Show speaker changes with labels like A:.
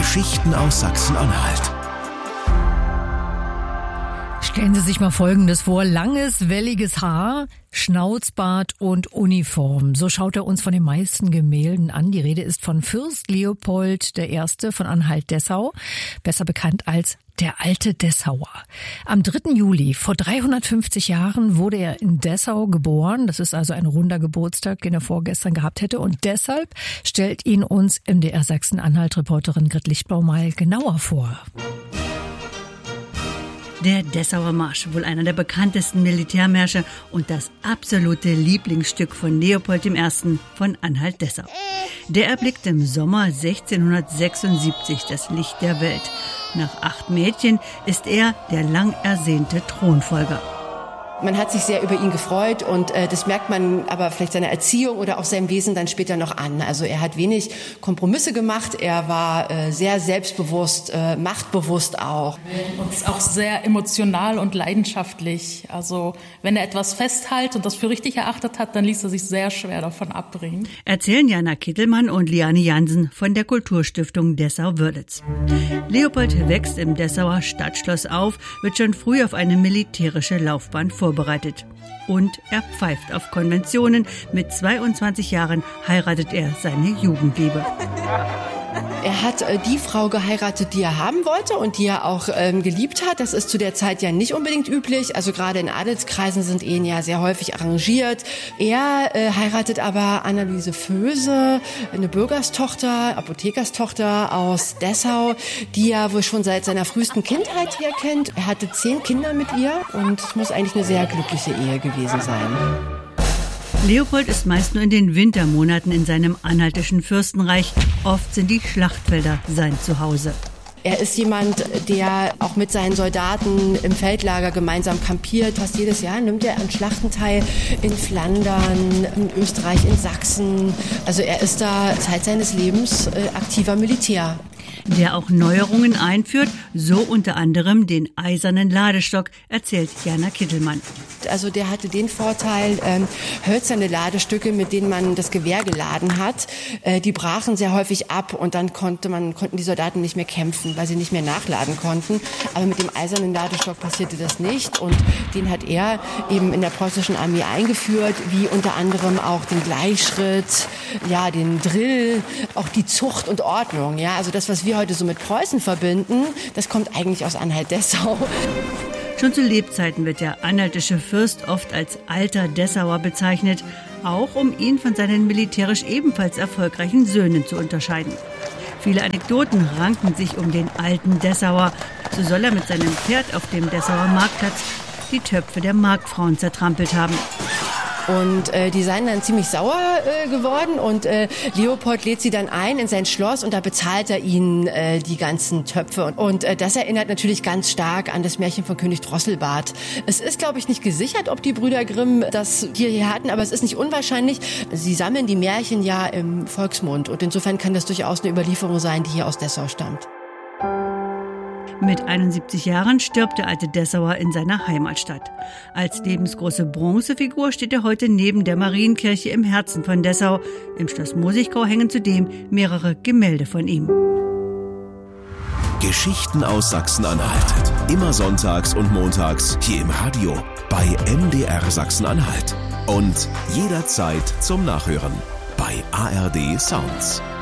A: Geschichten aus Sachsen-Anhalt.
B: Stellen Sie sich mal Folgendes vor. Langes, welliges Haar, Schnauzbart und Uniform. So schaut er uns von den meisten Gemälden an. Die Rede ist von Fürst Leopold I. von Anhalt-Dessau, besser bekannt als der alte Dessauer. Am 3. Juli vor 350 Jahren wurde er in Dessau geboren. Das ist also ein runder Geburtstag, den er vorgestern gehabt hätte. Und deshalb stellt ihn uns MDR Sachsen-Anhalt-Reporterin Grit Lichtblau mal genauer vor.
C: Der Dessauer Marsch, wohl einer der bekanntesten Militärmärsche und das absolute Lieblingsstück von Leopold I. von Anhalt-Dessau. Der erblickt im Sommer 1676 das Licht der Welt. Nach 8 Mädchen ist er der lang ersehnte Thronfolger.
D: Man hat sich sehr über ihn gefreut und das merkt man aber vielleicht seiner Erziehung oder auch seinem Wesen dann später noch an. Also er hat wenig Kompromisse gemacht, er war sehr selbstbewusst, machtbewusst auch.
E: Und ist auch sehr emotional und leidenschaftlich. Also wenn er etwas festhält und das für richtig erachtet hat, dann ließ er sich sehr schwer davon abbringen.
C: Erzählen Jana Kittelmann und Liane Jansen von der Kulturstiftung Dessau-Wörlitz. Leopold wächst im Dessauer Stadtschloss auf, wird schon früh auf eine militärische Laufbahn vorbereitet. Und er pfeift auf Konventionen. Mit 22 Jahren heiratet er seine Jugendliebe.
D: Er hat die Frau geheiratet, die er haben wollte und die er auch geliebt hat. Das ist zu der Zeit ja nicht unbedingt üblich. Also gerade in Adelskreisen sind Ehen ja sehr häufig arrangiert. Er heiratet aber Anneliese Vöse, eine Bürgerstochter, Apothekerstochter aus Dessau, die er wohl schon seit seiner frühesten Kindheit her kennt. Er hatte 10 Kinder mit ihr und es muss eigentlich eine sehr glückliche Ehe gewesen sein.
C: Leopold ist meist nur in den Wintermonaten in seinem anhaltischen Fürstenreich. Oft sind die Schlachtfelder sein Zuhause.
D: Er ist jemand, der auch mit seinen Soldaten im Feldlager gemeinsam kampiert. Fast jedes Jahr nimmt er an Schlachten teil in Flandern, in Österreich, in Sachsen. Also er ist da Zeit seines Lebens aktiver Militär.
C: Der auch Neuerungen einführt, so unter anderem den eisernen Ladestock, erzählt Jana Kittelmann.
D: Also der hatte den Vorteil, hölzerne Ladestücke, mit denen man das Gewehr geladen hat, die brachen sehr häufig ab und dann konnten die Soldaten nicht mehr kämpfen, weil sie nicht mehr nachladen konnten. Aber mit dem eisernen Ladestock passierte das nicht und den hat er eben in der preußischen Armee eingeführt, wie unter anderem auch den Gleichschritt, ja, den Drill, auch die Zucht und Ordnung. Ja, also das, was wir heute so mit Preußen verbinden, das kommt eigentlich aus Anhalt-Dessau.
C: Schon zu Lebzeiten wird der anhaltische Fürst oft als alter Dessauer bezeichnet, auch um ihn von seinen militärisch ebenfalls erfolgreichen Söhnen zu unterscheiden. Viele Anekdoten ranken sich um den alten Dessauer. So soll er mit seinem Pferd auf dem Dessauer Marktplatz die Töpfe der Marktfrauen zertrampelt haben.
D: Und die seien dann ziemlich sauer geworden und Leopold lädt sie dann ein in sein Schloss und da bezahlt er ihnen die ganzen Töpfe. Und das erinnert natürlich ganz stark an das Märchen von König Drosselbart. Es ist, glaube ich, nicht gesichert, ob die Brüder Grimm das hierher hatten, aber es ist nicht unwahrscheinlich. Sie sammeln die Märchen ja im Volksmund und insofern kann das durchaus eine Überlieferung sein, die hier aus Dessau stammt.
C: Mit 71 Jahren stirbt der alte Dessauer in seiner Heimatstadt. Als lebensgroße Bronzefigur steht er heute neben der Marienkirche im Herzen von Dessau. Im Schloss Mosigkau hängen zudem mehrere Gemälde von ihm.
A: Geschichten aus Sachsen-Anhalt. Immer sonntags und montags hier im Radio bei MDR Sachsen-Anhalt. Und jederzeit zum Nachhören bei ARD Sounds.